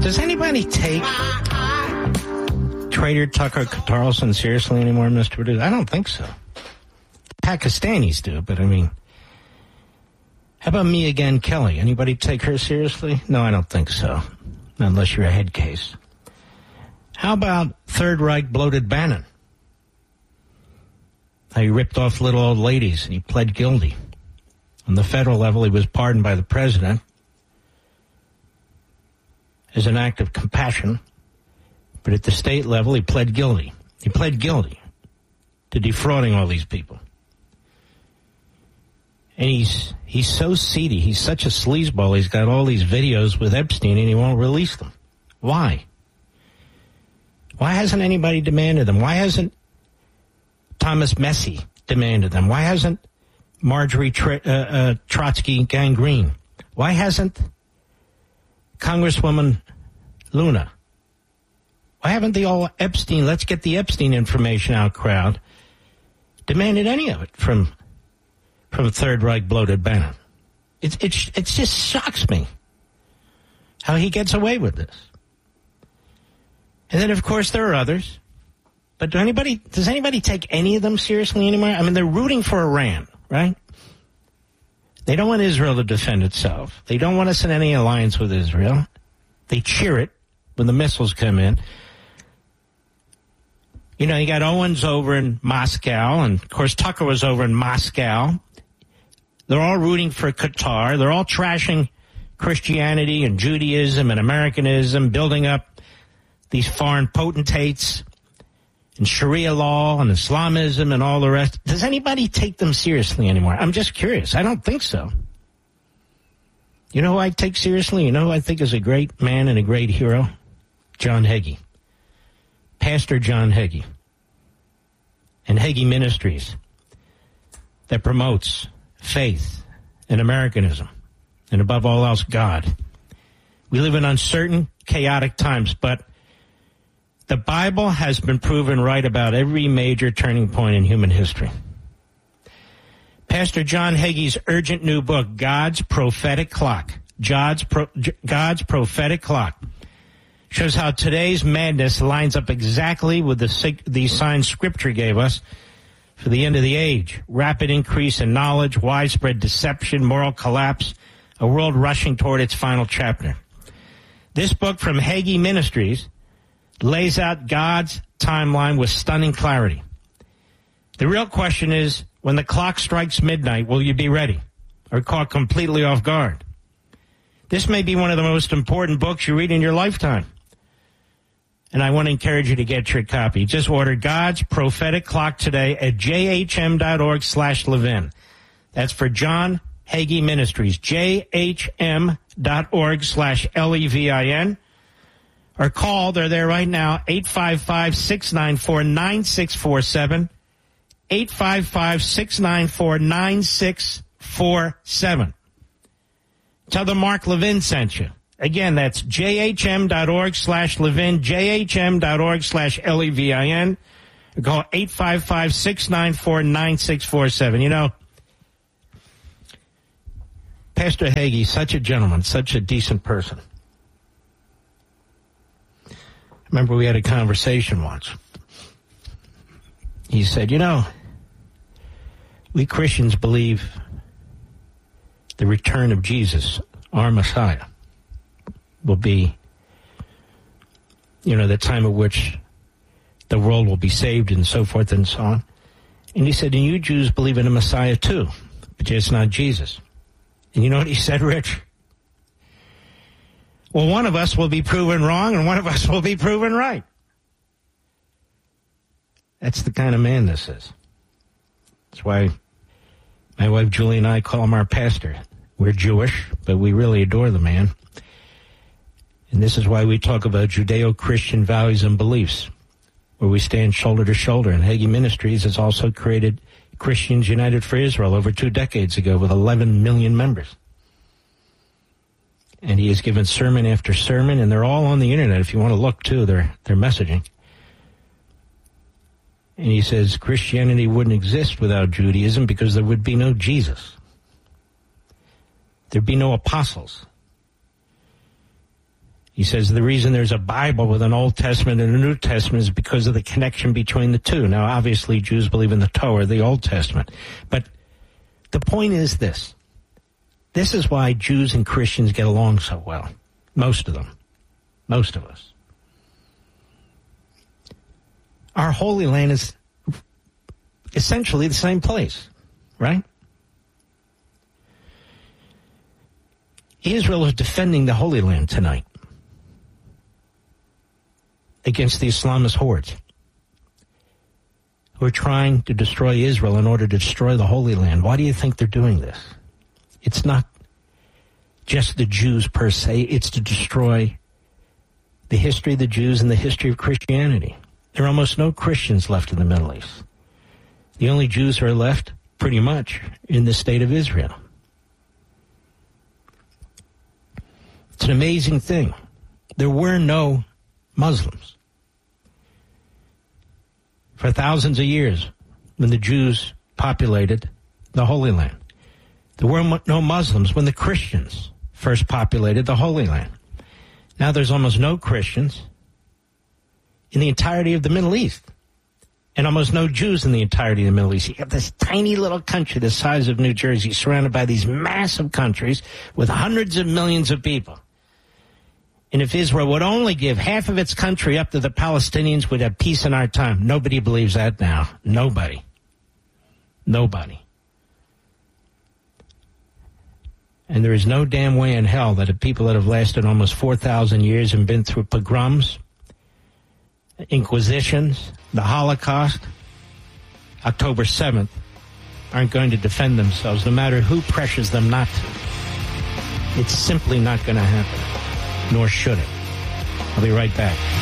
Does anybody take Trader Tucker Carlson seriously anymore, Mr. Producer? I don't think so. The Pakistanis do, but I mean, how about Mia Again Kelly? Anybody take her seriously? No, I don't think so. Unless you're a head case. How about Third Reich bloated Bannon? How he ripped off little old ladies and he pled guilty. On the federal level, he was pardoned by the president as an act of compassion. But at the state level, he pled guilty. He pled guilty to defrauding all these people. And he's so seedy. He's such a sleazeball. He's got all these videos with Epstein and he won't release them. Why? Why hasn't anybody demanded them? Why hasn't Thomas Messi demanded them? Why hasn't Marjorie Trotsky Gangrene? Why hasn't Congresswoman Luna? Why haven't the all Epstein, let's get the Epstein information out crowd demanded any of it from Third Reich bloated Bannon? It just shocks me how he gets away with this. And then, of course, there are others. But does anybody take any of them seriously anymore? I mean, they're rooting for Iran, right? They don't want Israel to defend itself. They don't want us in any alliance with Israel. They cheer it when the missiles come in. You know, you got Owens over in Moscow, and, of course, Tucker was over in Moscow. They're all rooting for Qatar. They're all trashing Christianity and Judaism and Americanism, building up these foreign potentates and Sharia law and Islamism and all the rest. Does anybody take them seriously anymore? I'm just curious. I don't think so. You know who I take seriously? You know who I think is a great man and a great hero? John Hagee. Pastor John Hagee. And Hagee Ministries that promotes faith and Americanism and above all else, God. We live in uncertain, chaotic times, but the Bible has been proven right about every major turning point in human history. Pastor John Hagee's urgent new book, God's Prophetic Clock, God's Prophetic Clock, shows how today's madness lines up exactly with the signs Scripture gave us for the end of the age. Rapid increase in knowledge, widespread deception, moral collapse, a world rushing toward its final chapter. This book from Hagee Ministries lays out God's timeline with stunning clarity. The real question is, when the clock strikes midnight, will you be ready or caught completely off guard? This may be one of the most important books you read in your lifetime. And I want to encourage you to get your copy. Just order God's Prophetic Clock today at jhm.org/Levin. That's for John Hagee Ministries, jhm.org/LEVIN. Or call, they're there right now, 855-694-9647, 855-694-9647. Tell them Mark Levin sent you. Again, that's jhm.org/Levin, jhm.org/LEVIN. Or call 855-694-9647. You know, Pastor Hagee, such a gentleman, such a decent person. Remember, we had a conversation once. He said, you know, we Christians believe the return of Jesus, our Messiah, will be, you know, the time at which the world will be saved and so forth and so on. And he said, and you Jews believe in a Messiah too, but just not Jesus. And you know what he said, Rich? Well, one of us will be proven wrong and one of us will be proven right. That's the kind of man this is. That's why my wife Julie and I call him our pastor. We're Jewish, but we really adore the man. And this is why we talk about Judeo-Christian values and beliefs, where we stand shoulder to shoulder. And Hagee Ministries has also created Christians United for Israel over 2 decades ago with 11 million members. And he has given sermon after sermon, and they're all on the internet. If you want to look, too, they're messaging. And he says Christianity wouldn't exist without Judaism because there would be no Jesus. There'd be no apostles. He says the reason there's a Bible with an Old Testament and a New Testament is because of the connection between the two. Now, obviously, Jews believe in the Torah, the Old Testament. But the point is this. This is why Jews and Christians get along so well. Most of them. Most of us. Our Holy Land is essentially the same place, right? Israel is defending the Holy Land tonight against the Islamist hordes who are trying to destroy Israel in order to destroy the Holy Land. Why do you think they're doing this? It's not just the Jews per se. It's to destroy the history of the Jews and the history of Christianity. There are almost no Christians left in the Middle East. The only Jews who are left, pretty much, in the state of Israel. It's an amazing thing. There were no Muslims for thousands of years when the Jews populated the Holy Land. There were no Muslims when the Christians first populated the Holy Land. Now there's almost no Christians in the entirety of the Middle East, and almost no Jews in the entirety of the Middle East. You have this tiny little country the size of New Jersey surrounded by these massive countries with hundreds of millions of people. And if Israel would only give half of its country up to the Palestinians, we'd have peace in our time. Nobody believes that now. Nobody. Nobody. And there is no damn way in hell that the people that have lasted almost 4,000 years and been through pogroms, inquisitions, the Holocaust, October 7th, aren't going to defend themselves, no matter who pressures them not to. It's simply not going to happen, nor should it. I'll be right back.